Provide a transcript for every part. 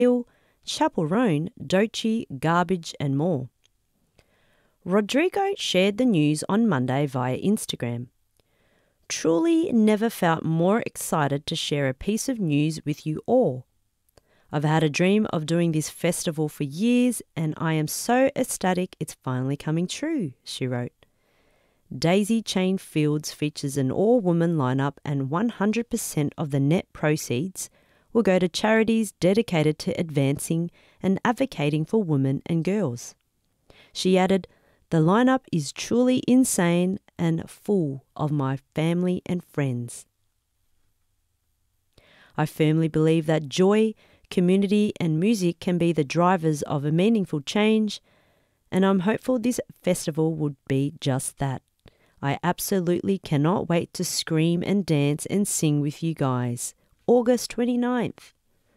Hill, Chapel Roan, Dochi, Garbage and more. Rodrigo shared the news on Monday via Instagram. Truly never felt more excited to share a piece of news with you all. I've had a dream of doing this festival for years and I am so ecstatic it's finally coming true, she wrote. Daisy Chain Fields features an all-woman lineup and 100% of the net proceeds will go to charities dedicated to advancing and advocating for women and girls. She added, "The lineup is truly insane and full of my family and friends. I firmly believe that joy, community and music can be the drivers of a meaningful change, and I'm hopeful this festival would be just that. I absolutely cannot wait to scream and dance and sing with you guys. August 29th.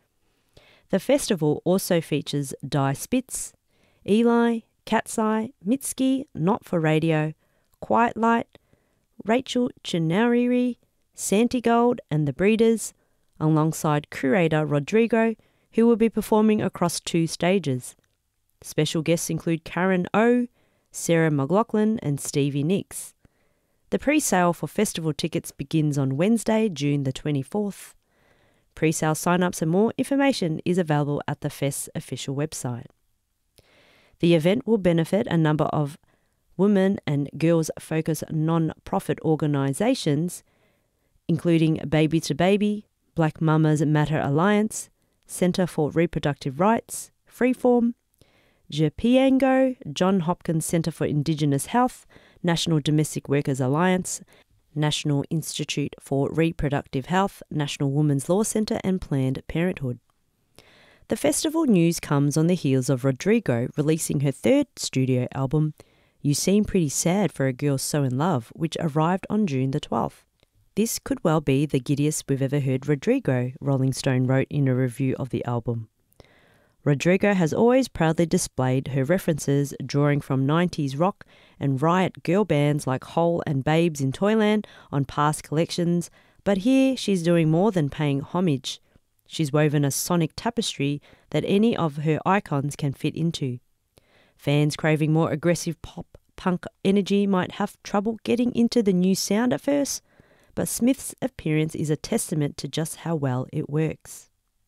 The festival also features Di Spitz, Eli, Cat's Eye, Mitski, Not for Radio, Quiet Light, Rachel Chinariri, Santigold and the Breeders, alongside curator Rodrigo, who will be performing across 2 stages. Special guests include Karen O, Sarah McLaughlin and Stevie Nicks. The pre-sale for festival tickets begins on Wednesday, June the 24th. Pre-sale sign-ups and more information is available at the Fest's official website. The event will benefit a number of women and girls-focused non-profit organisations, including Baby to Baby, Black Mamas Matter Alliance, Centre for Reproductive Rights, Freeform, Japiango, John Hopkins Centre for Indigenous Health, National Domestic Workers Alliance, National Institute for Reproductive Health, National Women's Law Centre and Planned Parenthood. The festival news comes on the heels of Rodrigo releasing her 3rd studio album, You Seem Pretty Sad for a Girl So in Love, which arrived on June the 12th. This could well be the giddiest we've ever heard Rodrigo, Rolling Stone wrote in a review of the album. Rodrigo has always proudly displayed her references, drawing from 90s rock and riot girl bands like Hole and Babes in Toyland on past collections, but here she's doing more than paying homage. She's woven a sonic tapestry that any of her icons can fit into. Fans craving more aggressive pop-punk energy might have trouble getting into the new sound at first, but Smith's appearance is a testament to just how well it works.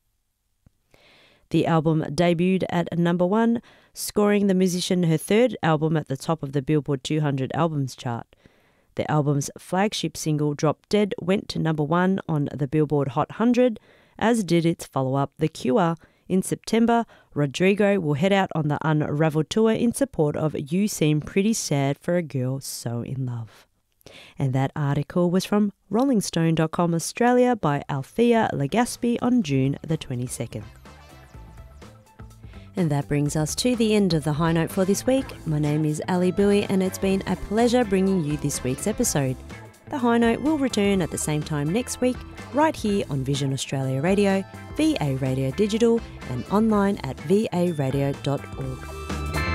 The album debuted at number 1, scoring the musician her 3rd album at the top of the Billboard 200 albums chart. The album's flagship single, Drop Dead, went to number 1 on the Billboard Hot 100, as did its follow-up, The Cure. In September, Rodrigo will head out on the Unravel tour in support of You Seem Pretty Sad for a Girl So in Love. And that article was from rollingstone.com Australia by Althea Legaspi on June the 22nd. And that brings us to the end of the High Note for this week. My name is Ali Bowie and it's been a pleasure bringing you this week's episode. The High Note will return at the same time next week, right here on Vision Australia Radio, VA Radio Digital and online at varadio.org.